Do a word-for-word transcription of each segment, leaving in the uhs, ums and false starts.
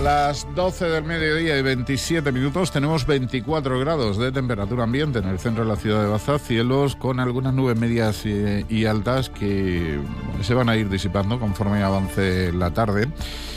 las doce del mediodía y veintisiete minutos tenemos veinticuatro grados de temperatura ambiente en el centro de la ciudad de Baza, cielos con algunas nubes medias y, y altas que se van a ir disipando conforme avance la tarde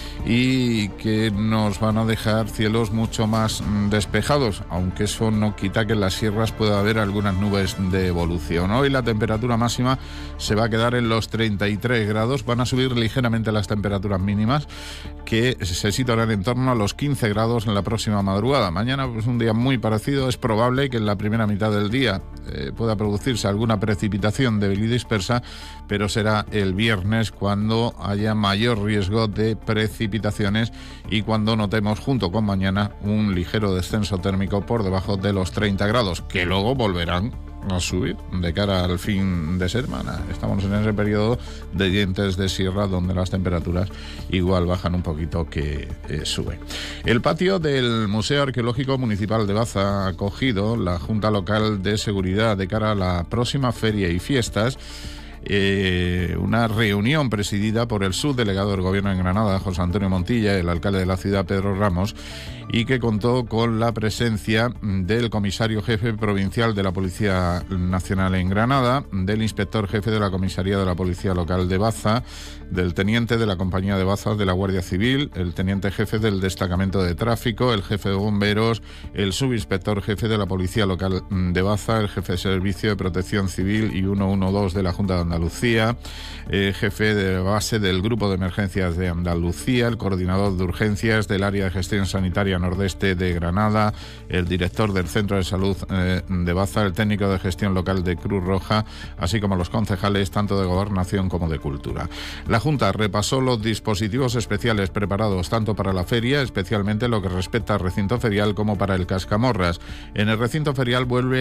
y que nos van a dejar cielos mucho más despejados, aunque eso no quita que en las sierras pueda haber algunas nubes de evolución. Hoy la temperatura máxima se va a quedar en los treinta y tres grados, van a subir ligeramente las temperaturas mínimas, que se situarán en torno a los quince grados en la próxima madrugada. Mañana, pues un día muy parecido, es probable que en la primera mitad del día eh, pueda producirse alguna precipitación débil y dispersa, pero será el viernes cuando haya mayor riesgo de precipitación y cuando notemos junto con mañana un ligero descenso térmico por debajo de los treinta grados, que luego volverán a subir de cara al fin de semana. Estamos en ese periodo de dientes de sierra donde las temperaturas igual bajan un poquito que eh, suben. El patio del Museo Arqueológico Municipal de Baza ha acogido la Junta Local de Seguridad de cara a la próxima feria y fiestas. Eh, una reunión presidida por el subdelegado del Gobierno en Granada, José Antonio Montilla, el alcalde de la ciudad, Pedro Ramos, y que contó con la presencia del comisario jefe provincial de la Policía Nacional en Granada, del inspector jefe de la Comisaría de la Policía Local de Baza, del teniente de la Compañía de Baza de la Guardia Civil, el teniente jefe del Destacamento de Tráfico, el jefe de bomberos, el subinspector jefe de la Policía Local de Baza, el jefe de Servicio de Protección Civil y ciento doce de la Junta de Andalucía, el jefe de base del Grupo de Emergencias de Andalucía, el coordinador de urgencias del Área de Gestión Sanitaria Nordeste de Granada, el director del Centro de Salud eh, de Baza, el técnico de gestión local de Cruz Roja, así como los concejales tanto de Gobernación como de Cultura. La Junta repasó los dispositivos especiales preparados tanto para la feria, especialmente lo que respecta al recinto ferial, como para el Cascamorras. En el recinto ferial vuelve